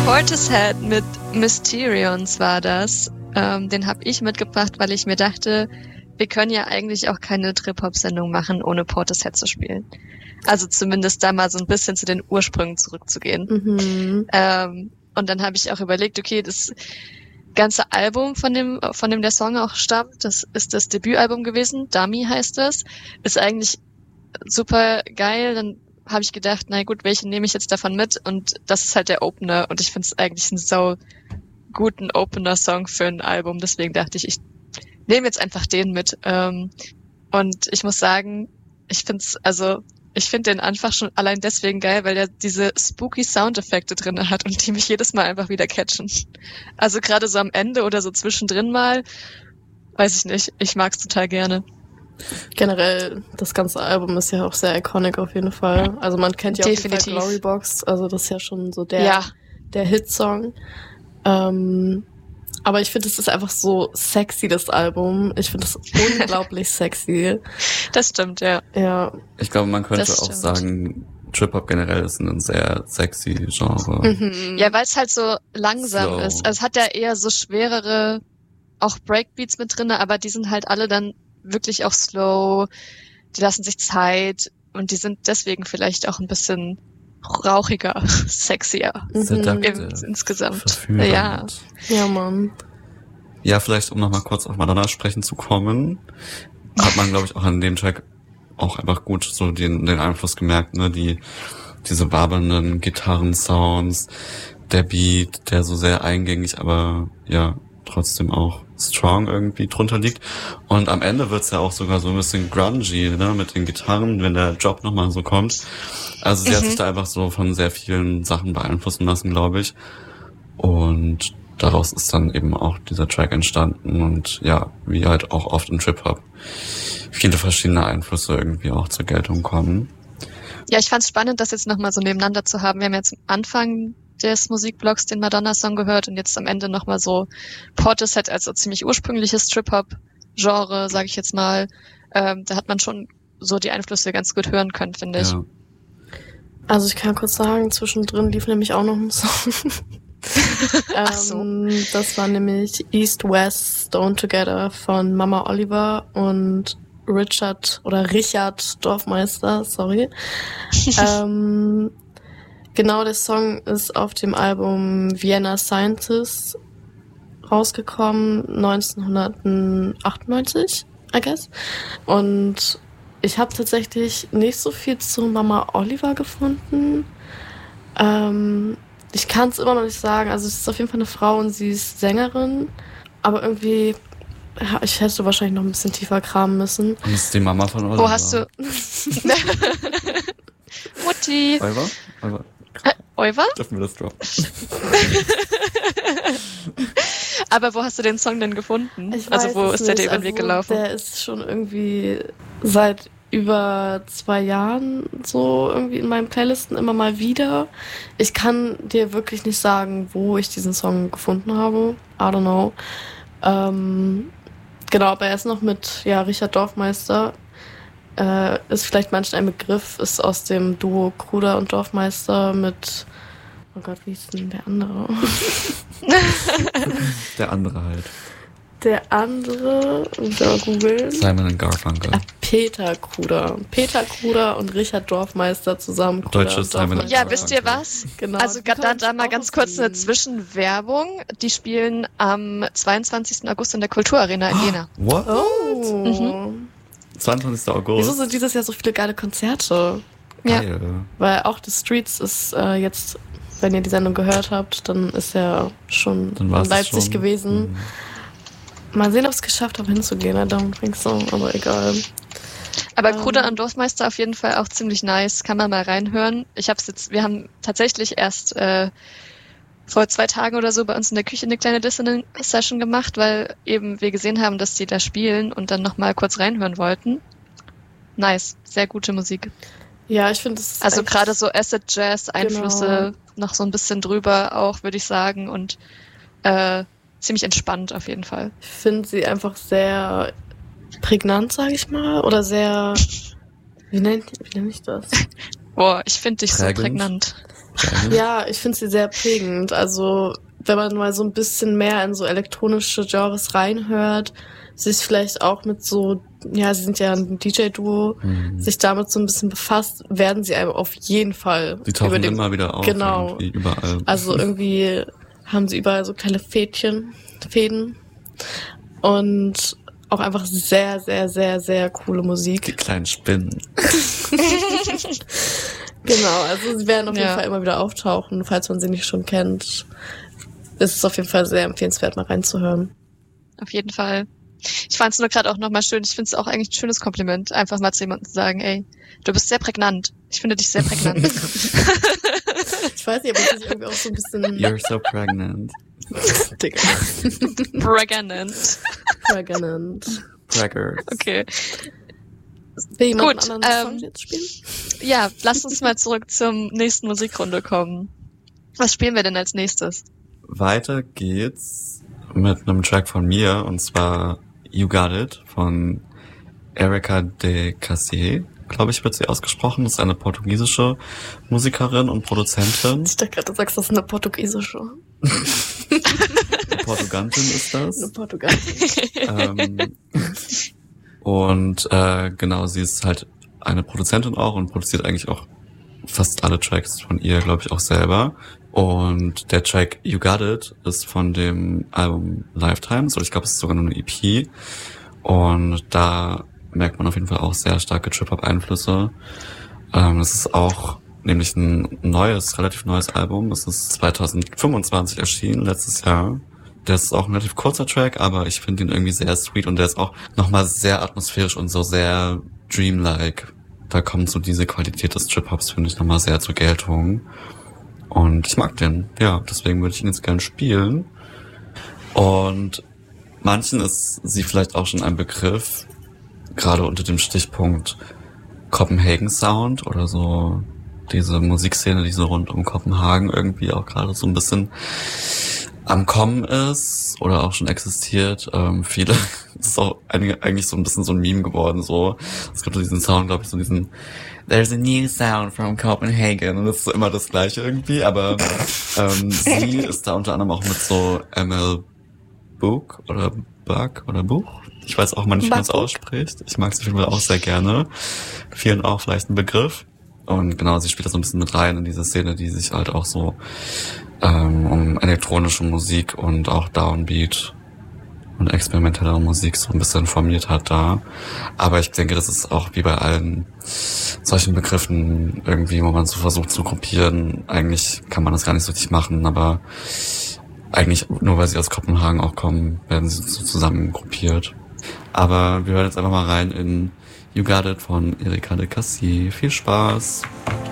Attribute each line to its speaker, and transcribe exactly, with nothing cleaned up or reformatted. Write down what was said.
Speaker 1: Portishead mit Mysterions war das. Ähm, den habe ich mitgebracht, weil ich mir dachte, wir können ja eigentlich auch keine Trip-Hop-Sendung machen, ohne Portishead zu spielen. Also zumindest da mal so ein bisschen zu den Ursprüngen zurückzugehen.
Speaker 2: Mhm.
Speaker 1: Ähm, und dann habe ich auch überlegt, okay, das ganze Album, von dem von dem der Song auch stammt, das ist das Debütalbum gewesen, Dummy heißt das, ist eigentlich super geil. Dann habe ich gedacht, na gut, welchen nehme ich jetzt davon mit? Und das ist halt der Opener und ich finde es eigentlich einen sau guten Opener-Song für ein Album. Deswegen dachte ich, ich nehme jetzt einfach den mit. Ähm, und ich muss sagen, ich finde es, also ich finde den einfach schon allein deswegen geil, weil der diese spooky Soundeffekte drin hat und die mich jedes Mal einfach wieder catchen. Also gerade so am Ende oder so zwischendrin mal, weiß ich nicht, ich mag's total gerne.
Speaker 2: Generell, das ganze Album ist ja auch sehr iconic auf jeden Fall. Also man kennt ja
Speaker 1: Definitiv.
Speaker 2: auf jeden Fall Glorybox, also das ist ja schon so der,
Speaker 1: Ja.
Speaker 2: der Hitsong. Ähm, aber ich finde, es ist einfach so sexy, das Album. Ich finde es unglaublich sexy.
Speaker 1: Das stimmt, ja.
Speaker 2: Ja.
Speaker 3: Ich glaube, man könnte
Speaker 1: Das
Speaker 3: auch
Speaker 1: stimmt.
Speaker 3: sagen, Trip-Hop generell ist ein sehr sexy Genre.
Speaker 2: Mhm.
Speaker 1: Ja, weil es halt so langsam
Speaker 3: Slow.
Speaker 1: ist. Also es hat ja eher so schwerere, auch Breakbeats mit drinne, aber die sind halt alle dann wirklich auch slow. Die lassen sich Zeit und die sind deswegen vielleicht auch ein bisschen rauchiger, sexier
Speaker 3: Seductive,
Speaker 1: im, insgesamt.
Speaker 3: verführend.
Speaker 1: Ja.
Speaker 2: Ja, Mann.
Speaker 3: Ja, vielleicht um nochmal kurz auf Madonna sprechen zu kommen, hat man, glaube ich, auch an dem Track auch einfach gut so den, den Einfluss gemerkt, ne, die, diese wabernden Gitarrensounds, der Beat, der so sehr eingängig, aber ja, trotzdem auch strong irgendwie drunter liegt. Und am Ende wird's ja auch sogar so ein bisschen grungy, ne, mit den Gitarren, wenn der Drop nochmal so kommt. Also sie
Speaker 1: Mhm.
Speaker 3: hat sich da einfach so von sehr vielen Sachen beeinflussen lassen, glaube ich. Und daraus ist dann eben auch dieser Track entstanden und ja, wie halt auch oft im Trip-Hop viele verschiedene Einflüsse irgendwie auch zur Geltung kommen.
Speaker 1: Ja, ich fand's spannend, das jetzt nochmal so nebeneinander zu haben. Wir haben jetzt am Anfang des Musikblocks den Madonna-Song gehört und jetzt am Ende nochmal so Portishead als so ziemlich ursprüngliches Trip-Hop-Genre, sage ich jetzt mal. Ähm, da hat man schon so die Einflüsse ganz gut hören können, finde ich.
Speaker 3: Ja.
Speaker 2: Also ich kann kurz sagen, zwischendrin lief nämlich auch noch ein Song.
Speaker 1: Ach so.
Speaker 2: ähm, das war nämlich East West Stone Together von Mama Oliver und Richard oder Richard Dorfmeister, sorry. ähm, genau, der Song ist auf dem Album Vienna Scientist rausgekommen, neunzehnhundertachtundneunzig, I guess. Und ich habe tatsächlich nicht so viel zu Mama Oliver gefunden. Ähm, ich kann es immer noch nicht sagen. Also es ist auf jeden Fall eine Frau und sie ist Sängerin. Aber irgendwie, ja, ich hätte wahrscheinlich noch ein bisschen tiefer kramen müssen.
Speaker 3: Und das ist die Mama von Oliver.
Speaker 1: Wo hast du... Mutti!
Speaker 3: Oliver? Oliver.
Speaker 1: Äh, Oliver?
Speaker 3: Dürfen wir das droppen?
Speaker 1: Aber wo hast du den Song denn gefunden?
Speaker 2: Ich
Speaker 1: Also
Speaker 2: weiß
Speaker 1: wo
Speaker 2: es
Speaker 1: ist der
Speaker 2: nicht.
Speaker 1: dir über den Weg
Speaker 2: Also,
Speaker 1: gelaufen?
Speaker 2: Der ist schon irgendwie seit über zwei Jahren so irgendwie in meinen Playlisten immer mal wieder. Ich kann dir wirklich nicht sagen, wo ich diesen Song gefunden habe. I don't know. Ähm, genau, aber er ist noch mit ja, Richard Dorfmeister. Äh, ist vielleicht manchen ein Begriff, ist aus dem Duo Kruder und Dorfmeister mit, oh Gott, wie ist denn der andere?
Speaker 3: Der andere halt.
Speaker 2: Der andere, muss ich mal googeln.
Speaker 3: Simon and Garfunkel.
Speaker 2: Ah, Peter Kruder. Peter Kruder und Richard Dorfmeister zusammen. Kruder
Speaker 3: Deutsches
Speaker 2: und
Speaker 3: Simon
Speaker 2: Dorfmeister.
Speaker 1: Ja, wisst ihr was?
Speaker 2: Genau.
Speaker 1: Also
Speaker 2: die
Speaker 1: da,
Speaker 2: kommen
Speaker 1: da mal
Speaker 2: auch
Speaker 1: ganz
Speaker 2: aus
Speaker 1: kurz eine
Speaker 2: Wien.
Speaker 1: Zwischenwerbung. Die spielen am zweiundzwanzigsten August in der Kulturarena in Jena.
Speaker 3: What?
Speaker 2: Oh.
Speaker 1: Mhm.
Speaker 3: zwanzigsten August.
Speaker 2: Wieso sind dieses Jahr so viele geile Konzerte?
Speaker 1: Ja.
Speaker 3: Geil.
Speaker 2: Weil auch The Streets ist äh, jetzt, wenn ihr die Sendung gehört habt, dann ist er schon
Speaker 3: Dann
Speaker 2: in
Speaker 3: war's
Speaker 2: Leipzig
Speaker 3: schon.
Speaker 2: gewesen.
Speaker 3: Mhm.
Speaker 2: Mal sehen, ob es geschafft habe, hinzugehen. I don't think so, aber egal.
Speaker 1: Aber
Speaker 2: Ähm.
Speaker 1: Kruder und Dorfmeister auf jeden Fall auch ziemlich nice. Kann man mal reinhören. Ich hab's jetzt, wir haben tatsächlich erst äh, vor zwei Tagen oder so bei uns in der Küche eine kleine Listening-Session gemacht, weil eben wir gesehen haben, dass die da spielen und dann nochmal kurz reinhören wollten. Nice. Sehr gute Musik.
Speaker 2: Ja, ich finde es
Speaker 1: Also
Speaker 2: eigentlich-
Speaker 1: gerade so Acid-Jazz-Einflüsse
Speaker 2: Genau.
Speaker 1: noch so ein bisschen drüber auch, würde ich sagen. Und äh, ziemlich entspannt auf jeden Fall.
Speaker 2: Ich finde sie einfach sehr prägnant, sage ich mal. Oder sehr. Wie nennt wie nenn ich das?
Speaker 1: Boah, ich finde dich so
Speaker 3: Prägend.
Speaker 1: prägnant.
Speaker 3: prägend?
Speaker 2: Ja, ich finde sie sehr prägend. Also wenn man mal so ein bisschen mehr in so elektronische Genres reinhört, sich vielleicht auch mit so, ja, sie sind ja ein D J-Duo, mhm. sich damit so ein bisschen befasst, werden sie einem auf jeden Fall.
Speaker 3: Die tauchen
Speaker 2: über den,
Speaker 3: immer wieder auf.
Speaker 2: Genau.
Speaker 3: Überall.
Speaker 2: Also irgendwie haben sie überall so kleine Fädchen, Fäden und auch einfach sehr, sehr, sehr, sehr coole Musik.
Speaker 3: Die kleinen Spinnen.
Speaker 2: Genau, also sie werden auf jeden
Speaker 1: ja.
Speaker 2: Fall immer wieder auftauchen, falls man sie nicht schon kennt. Ist es auf jeden Fall sehr empfehlenswert, mal reinzuhören.
Speaker 1: Auf jeden Fall. Ich fand es nur gerade auch nochmal schön. Ich finde es auch eigentlich ein schönes Kompliment, einfach mal zu jemandem zu sagen, ey, du bist sehr prägnant. Ich finde dich sehr prägnant.
Speaker 2: Ich weiß nicht, aber es ist irgendwie auch so ein bisschen...
Speaker 3: You're so pregnant.
Speaker 2: Digga.
Speaker 1: Pregnant.
Speaker 2: Pregnant.
Speaker 3: Preggers.
Speaker 1: Okay.
Speaker 2: Will jemand
Speaker 1: Gut,
Speaker 2: einen anderen
Speaker 1: ähm,
Speaker 2: Song jetzt spielen?
Speaker 1: Ja, lass uns mal zurück zum nächsten Musikrunde kommen. Was spielen wir denn als nächstes?
Speaker 3: Weiter geht's mit einem Track von mir, und zwar You Got It von Erika de Cassier, glaube ich, wird sie ausgesprochen. Das ist eine portugiesische Musikerin und Produzentin.
Speaker 2: Ich dachte gerade, du sagst, das ist eine portugiesische.
Speaker 3: Eine Portugantin ist das.
Speaker 2: Eine Portugantin.
Speaker 3: ähm, und äh, genau, sie ist halt eine Produzentin auch und produziert eigentlich auch fast alle Tracks von ihr, glaube ich, auch selber. Und der Track You Got It ist von dem Album Lifetimes, oder ich glaube, es ist sogar nur eine E P. Und da merkt man auf jeden Fall auch sehr starke Trip-Hop-Einflüsse. Ähm, das ist auch nämlich ein neues, relativ neues Album. Das ist zwanzig fünfundzwanzig erschienen, letztes Jahr. Das ist auch ein relativ kurzer Track, aber ich finde ihn irgendwie sehr sweet und der ist auch nochmal sehr atmosphärisch und so sehr dreamlike. Da kommt so diese Qualität des Trip-Hops, finde ich, nochmal sehr zur Geltung. Und ich mag den, ja, deswegen würde ich ihn jetzt gerne spielen. Und manchen ist sie vielleicht auch schon ein Begriff, gerade unter dem Stichpunkt Copenhagen Sound oder so diese Musikszene, die so rund um Kopenhagen irgendwie auch gerade so ein bisschen am Kommen ist oder auch schon existiert. Ähm, viele, es ist auch eigentlich so ein bisschen so ein Meme geworden, so. Es gibt so diesen Sound, glaube ich, so diesen There's a new sound from Copenhagen und das ist so immer das Gleiche irgendwie, aber ähm, sie ist da unter anderem auch mit so M L Book oder Buck oder Buch. Ich weiß auch mal nicht, wie man es ausspricht. Ich mag es auf jeden Fall auch sehr gerne. Vielen auch vielleicht ein Begriff. Und genau, sie spielt da so ein bisschen mit rein in diese Szene, die sich halt auch so ähm, um elektronische Musik und auch Downbeat und experimentellere Musik so ein bisschen formiert hat da. Aber ich denke, das ist auch wie bei allen solchen Begriffen irgendwie, wo man so versucht zu gruppieren. Eigentlich kann man das gar nicht so richtig machen, aber eigentlich nur weil sie aus Kopenhagen auch kommen, werden sie so zusammen gruppiert. Aber wir hören jetzt einfach mal rein in You Got It von Erika de Cassier. Viel Spaß!